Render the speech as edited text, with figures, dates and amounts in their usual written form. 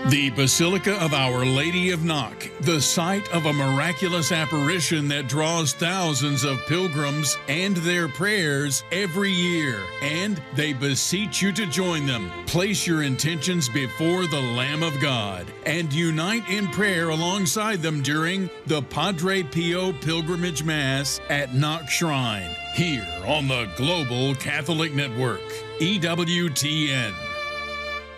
The Basilica of Our Lady of Knock, the site of a miraculous apparition that draws thousands of pilgrims and their prayers every year, and they beseech you to join them. Place your intentions before the Lamb of God and unite in prayer alongside them during the Padre Pio Pilgrimage Mass at Knock Shrine, here on the Global Catholic Network, EWTN.